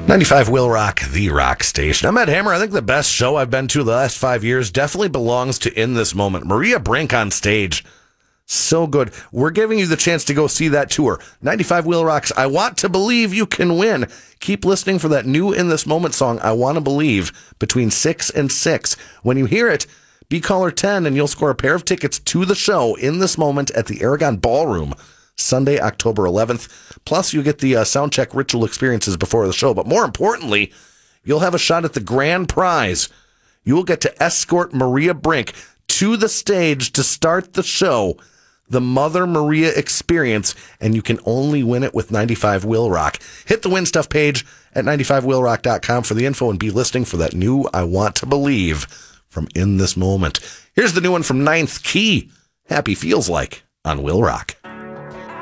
95 Will Rock, the rock station. I'm Ed Hammer. I think the best show I've been to the last 5 years definitely belongs to In This Moment. Maria Brink on stage. So good. We're giving you the chance to go see that tour. 95 Will Rock's I Want to Believe You Can Win. Keep listening for that new In This Moment song, I Want to Believe, between 6 and 6. When you hear it, be caller 10 and you'll score a pair of tickets to the show In This Moment at the Aragon Ballroom, Sunday, October 11th. Plus, you get the soundcheck ritual experiences before the show. But more importantly, you'll have a shot at the grand prize. You will get to escort Maria Brink to the stage to start the show, the Mother Maria Experience, and you can only win it with 95 Will Rock. Hit the Win Stuff page at 95willrock.com for the info and be listening for that new I Want to Believe from In This Moment. Here's the new one from Ninth Key. Happy Feels Like on Will Rock.